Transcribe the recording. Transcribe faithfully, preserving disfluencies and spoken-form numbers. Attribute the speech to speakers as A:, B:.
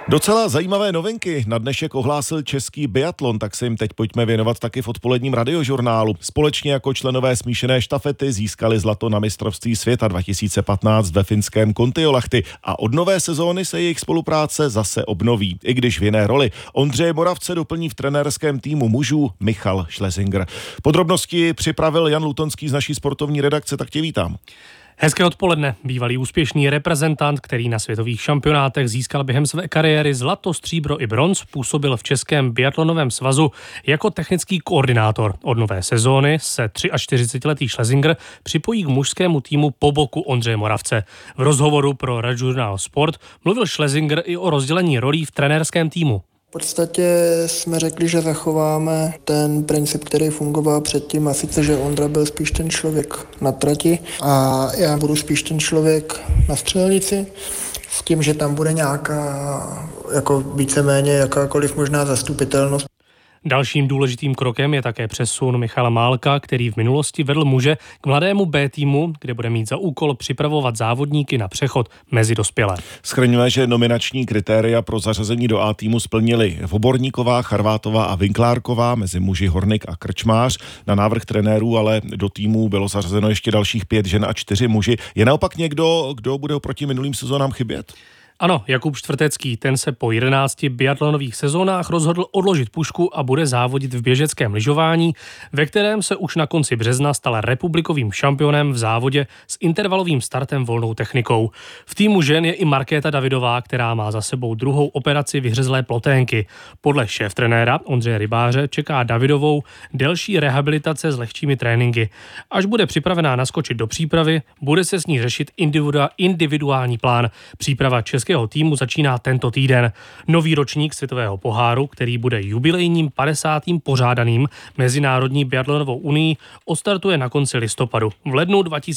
A: Docela zajímavé novinky na dnešek ohlásil český biatlon, tak se jim teď pojďme věnovat taky v odpoledním radiožurnálu. Společně jako členové smíšené štafety získali zlato na mistrovství světa dva tisíce patnáct ve finském Kontiolahti a od nové sezóny se jejich spolupráce zase obnoví, i když v jiné roli. Ondřeje Moravce doplní v trenérském týmu mužů Michal Schlesinger. Podrobnosti připravil Jan Lutonský z naší sportovní redakce, tak tě vítám.
B: Hezké odpoledne. Bývalý úspěšný reprezentant, který na světových šampionátech získal během své kariéry zlato, stříbro i bronz, působil v Českém biatlonovém svazu jako technický koordinátor. Od nové sezóny se čtyřicetiletý Schlesinger připojí k mužskému týmu po boku Ondřeje Moravce. V rozhovoru pro radiožurnál Sport mluvil Schlesinger i o rozdělení rolí v trenérském týmu.
C: V podstatě jsme řekli, že zachováme ten princip, který fungoval předtím, a sice, že Ondra byl spíš ten člověk na trati a já budu spíš ten člověk na střelnici, s tím, že tam bude nějaká, jako víceméně jakákoliv možná zastupitelnost.
B: Dalším důležitým krokem je také přesun Michala Málka, který v minulosti vedl muže k mladému B týmu, kde bude mít za úkol připravovat závodníky na přechod mezi dospělé.
A: Schraňuje, že nominační kritéria pro zařazení do A týmu splnili Voborníková, Charvátová a Vinklárková, mezi muži Hornik a Krčmář. Na návrh trenérů ale do týmu bylo zařazeno ještě dalších pět žen a čtyři muži. Je naopak někdo, kdo bude oproti minulým sezónám chybět?
B: Ano, Jakub Čtvrtecký, ten se po jedenácti biatlonových sezónách rozhodl odložit pušku a bude závodit v běžeckém lyžování, ve kterém se už na konci března stal republikovým šampionem v závodě s intervalovým startem volnou technikou. V týmu žen je i Markéta Davidová, která má za sebou druhou operaci vyhřezlé ploténky. Podle šéftrenéra Ondřeje Rybáře čeká Davidovou delší rehabilitace s lehčími tréninky. Až bude připravená naskočit do přípravy, bude se s ní řešit individuální plán. Příprava českého týmu začíná tento týden. Nový ročník světového poháru, který bude jubilejním padesátým pořádaným Mezinárodní biatlonovou unii, odstartuje na konci listopadu. V lednu dva tisíce